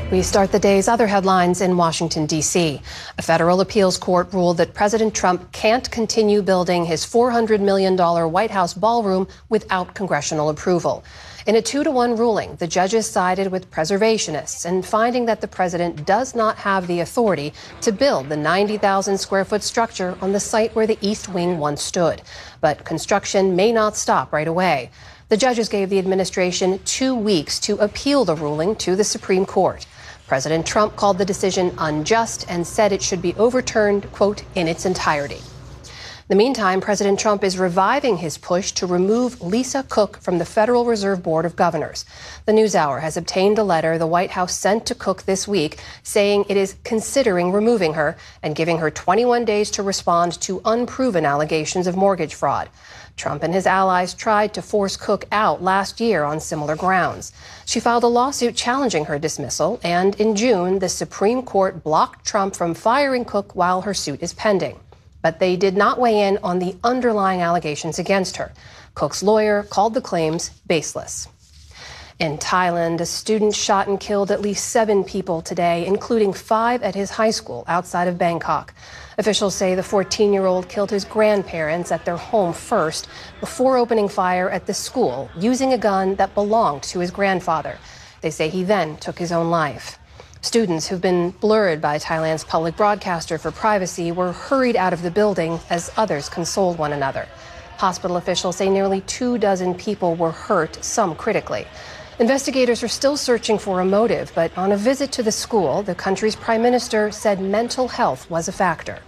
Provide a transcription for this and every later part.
We start the day's other headlines in Washington, D.C. A federal appeals court ruled that President Trump can't continue building his $400 million White House ballroom without congressional approval. In a 2-to-1 ruling, the judges sided with preservationists in finding that the president does not have the authority to build the 90,000-square-foot structure on the site where the East Wing once stood. But construction may not stop right away. The judges gave the administration 2 weeks to appeal the ruling to the Supreme Court. President Trump called the decision unjust and said it should be overturned, quote, in its entirety. In the meantime, President Trump is reviving his push to remove Lisa Cook from the Federal Reserve Board of Governors. The NewsHour has obtained a letter the White House sent to Cook this week saying it is considering removing her and giving her 21 days to respond to unproven allegations of mortgage fraud. Trump and his allies tried to force Cook out last year on similar grounds. She filed a lawsuit challenging her dismissal, and in June, the Supreme Court blocked Trump from firing Cook while her suit is pending. But they did not weigh in on the underlying allegations against her. Cook's lawyer called the claims baseless. In Thailand, a student shot and killed at least 7 people today, including 5 at his high school outside of Bangkok. Officials say the 14-year-old killed his grandparents at their home first before opening fire at the school using a gun that belonged to his grandfather. They say he then took his own life. Students who've been blurred by Thailand's public broadcaster for privacy were hurried out of the building as others consoled one another. Hospital officials say nearly 24 people were hurt, some critically. Investigators are still searching for a motive, but on a visit to the school, the country's prime minister said mental health was a factor.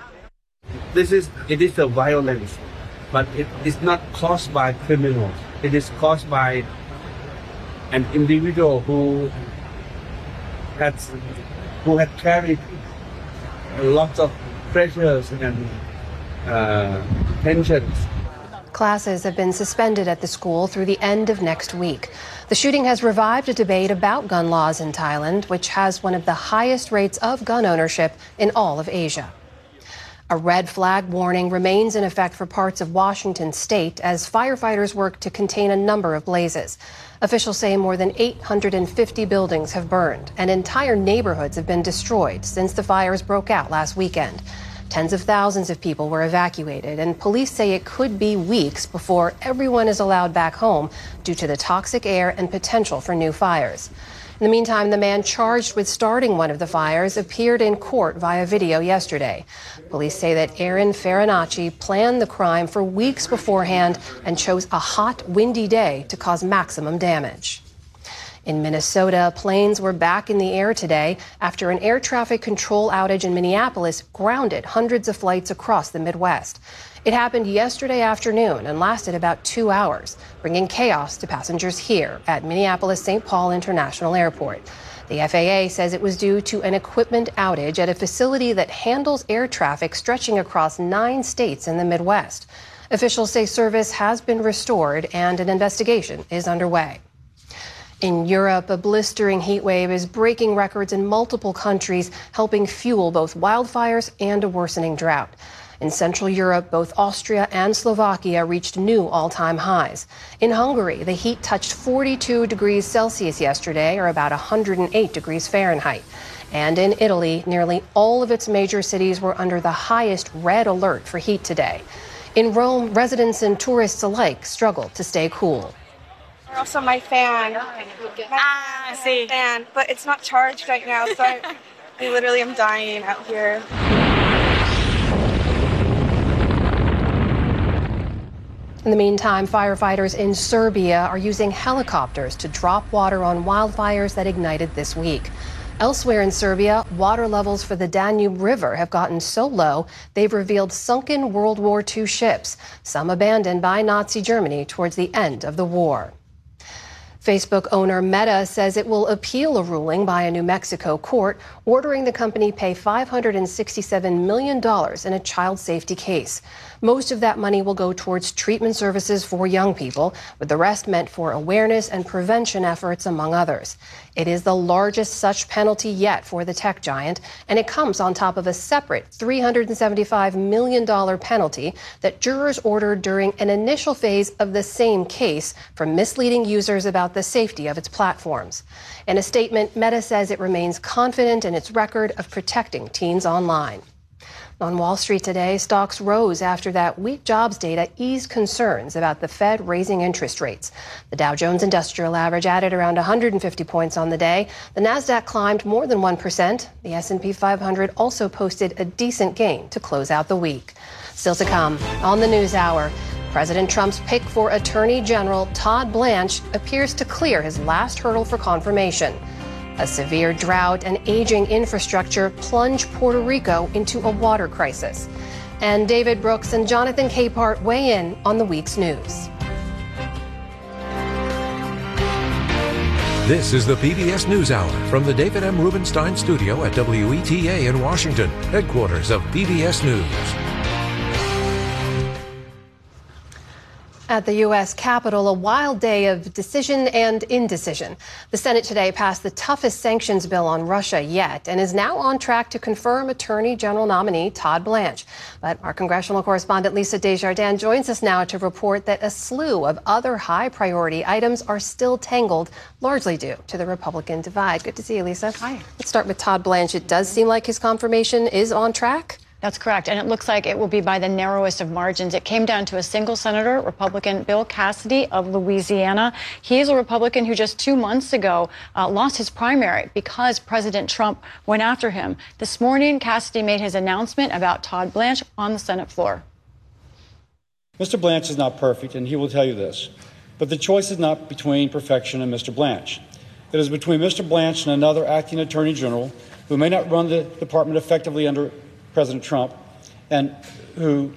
It is a violence, but it is not caused by criminals. It is caused by an individual who had carried a lot of pressures and tensions. Classes have been suspended at the school through the end of next week. The shooting has revived a debate about gun laws in Thailand, which has one of the highest rates of gun ownership in all of Asia. A red flag warning remains in effect for parts of Washington state as firefighters work to contain a number of blazes. Officials say more than 850 buildings have burned and entire neighborhoods have been destroyed since the fires broke out last weekend. Tens of thousands of people were evacuated, and police say it could be weeks before everyone is allowed back home due to the toxic air and potential for new fires. In the meantime, the man charged with starting one of the fires appeared in court via video yesterday. Police say that Aaron Farinacci planned the crime for weeks beforehand and chose a hot, windy day to cause maximum damage. In Minnesota, planes were back in the air today after an air traffic control outage in Minneapolis grounded hundreds of flights across the Midwest. It happened yesterday afternoon and lasted about 2 hours, bringing chaos to passengers here at Minneapolis-St. Paul International Airport. The FAA says it was due to an equipment outage at a facility that handles air traffic stretching across 9 states in the Midwest. Officials say service has been restored and an investigation is underway. In Europe, a blistering heat wave is breaking records in multiple countries, helping fuel both wildfires and a worsening drought. In Central Europe, both Austria and Slovakia reached new all-time highs. In Hungary, the heat touched 42 degrees Celsius yesterday, or about 108 degrees Fahrenheit. And in Italy, nearly all of its major cities were under the highest red alert for heat today. In Rome, residents and tourists alike struggled to stay cool. Also my fan. Fan, but it's not charged right now, so I literally am dying out here. In the meantime, firefighters in Serbia are using helicopters to drop water on wildfires that ignited this week. Elsewhere in Serbia, water levels for the Danube River have gotten so low they've revealed sunken World War II ships, some abandoned by Nazi Germany towards the end of the war. Facebook owner Meta says it will appeal a ruling by a New Mexico court ordering the company pay $567 million in a child safety case. Most of that money will go towards treatment services for young people, with the rest meant for awareness and prevention efforts, among others. It is the largest such penalty yet for the tech giant, and it comes on top of a separate $375 million penalty that jurors ordered during an initial phase of the same case for misleading users about about the safety of its platforms. In a statement, Meta says it remains confident in its record of protecting teens online. On Wall Street today, stocks rose after that weak jobs data eased concerns about the Fed raising interest rates. The Dow Jones Industrial Average added around 150 points on the day. The Nasdaq climbed more than 1%. The S&P 500 also posted a decent gain to close out the week. Still to come on the NewsHour, President Trump's pick for Attorney General Todd Blanche appears to clear his last hurdle for confirmation. A severe drought and aging infrastructure plunge Puerto Rico into a water crisis. And David Brooks and Jonathan Capehart weigh in on the week's news. This is the PBS NewsHour from the David M. Rubenstein studio at WETA in Washington, headquarters of PBS News. At the U.S. Capitol, a wild day of decision and indecision. The Senate today passed the toughest sanctions bill on Russia yet and is now on track to confirm Attorney General nominee Todd Blanche. But our congressional correspondent Lisa Desjardins joins us now to report that a slew of other high-priority items are still tangled, largely due to the Republican divide. Good to see you, Lisa. Hi. Let's start with Todd Blanche. It does seem like his confirmation is on track. That's correct. And it looks like it will be by the narrowest of margins. It came down to a single senator, Republican Bill Cassidy of Louisiana. He is a Republican who just 2 months ago lost his primary because President Trump went after him. This morning, Cassidy made his announcement about Todd Blanche on the Senate floor. Mr. Blanche is not perfect, and he will tell you this. But the choice is not between perfection and Mr. Blanche. It is between Mr. Blanche and another acting attorney general who may not run the department effectively under President Trump, and who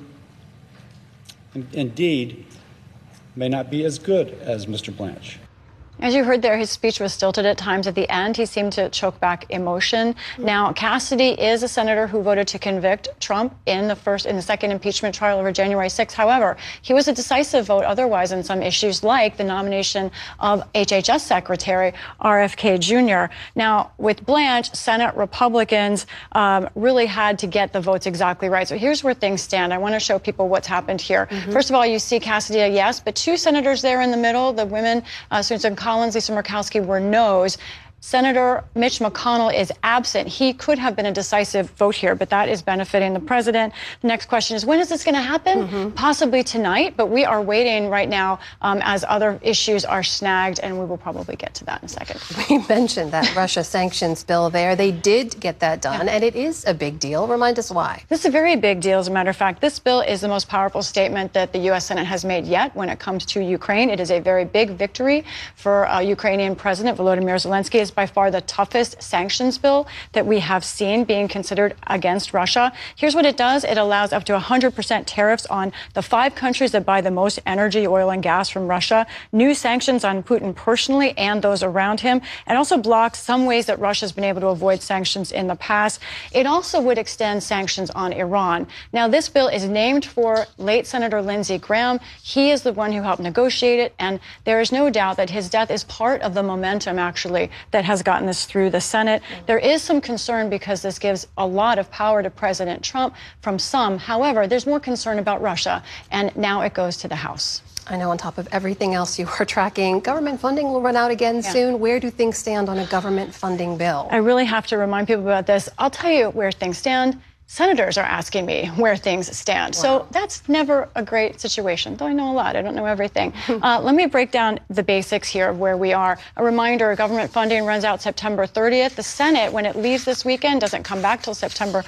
indeed may not be as good as Mr. Blanche. As you heard there, his speech was stilted at times at the end. He seemed to choke back emotion. Now, Cassidy is a senator who voted to convict Trump in the second impeachment trial over January 6th. However, he was a decisive vote otherwise on some issues like the nomination of HHS Secretary RFK Jr. Now, with Blanche, Senate Republicans really had to get the votes exactly right. So here's where things stand. I want to show people what's happened here. First of all, you see Cassidy a yes, but two senators there in the middle, the women, Susan Collins, Lisa Murkowski, were no's. Senator Mitch McConnell is absent. He could have been a decisive vote here, but that is benefiting the president. The next question is, when is this going to happen? Possibly tonight, but we are waiting right now as other issues are snagged, and we will probably get to that in a second. We mentioned that Russia sanctions bill there. They did get that done, and it is a big deal. Remind us why. This is a very big deal, as a matter of fact. This bill is the most powerful statement that the U.S. Senate has made yet when it comes to Ukraine. It is a very big victory for Ukrainian President Volodymyr Zelensky. It's by far the toughest sanctions bill that we have seen being considered against Russia. Here's what it does. It allows up to 100% tariffs on the 5 countries that buy the most energy, oil, and gas from Russia, new sanctions on Putin personally and those around him, and also blocks some ways that Russia has been able to avoid sanctions in the past. It also would extend sanctions on Iran. Now, this bill is named for late Senator Lindsey Graham. He is the one who helped negotiate it, and there is no doubt that his death is part of the momentum, actually, that has gotten this through the Senate. There is some concern because this gives a lot of power to President Trump from some. However, there's more concern about Russia, and now it goes to the House. I know on top of everything else you are tracking, government funding will run out again soon. Where do things stand on a government funding bill? I really have to remind people about this. I'll tell you where things stand. Senators are asking me where things stand. Wow. So that's never a great situation, though I know a lot. I don't know everything. Let me break down the basics here of where we are. A reminder, government funding runs out September 30th. The Senate, when it leaves this weekend, doesn't come back till September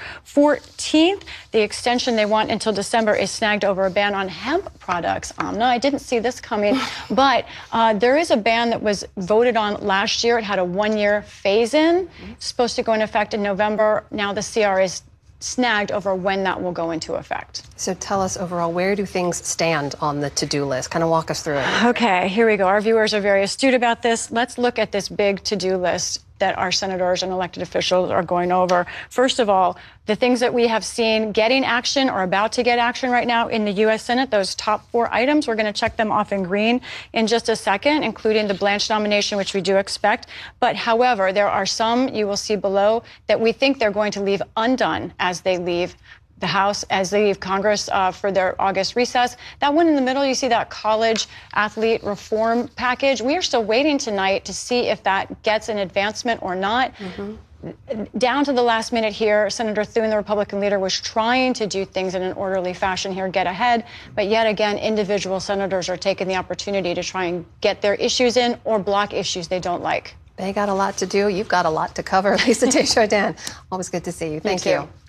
14th. The extension they want until December is snagged over a ban on hemp products. Amna, I didn't see this coming, but there is a ban that was voted on last year. It had a 1-year phase-in. It's supposed to go into effect in November. Now the CR is snagged over when that will go into effect. So tell us overall, where do things stand on the to-do list? Kind of walk us through it. Okay, here we go. Our viewers are very astute about this. Let's look at this big to-do list that our senators and elected officials are going over. First of all, the things that we have seen getting action or about to get action right now in the U.S. Senate, those top 4 items, we're going to check them off in green in just a second, including the Blanche nomination, which we do expect. But however, there are some you will see below that we think they're going to leave undone as they leave the House as they leave Congress for their August recess. That one in the middle, you see that college athlete reform package. We are still waiting tonight to see if that gets an advancement or not. Down to the last minute here, Senator Thune, the Republican leader, was trying to do things in an orderly fashion here, get ahead. But yet again, individual senators are taking the opportunity to try and get their issues in or block issues they don't like. They got a lot to do. You've got a lot to cover. Lisa Desjardins, always good to see you. Thank you.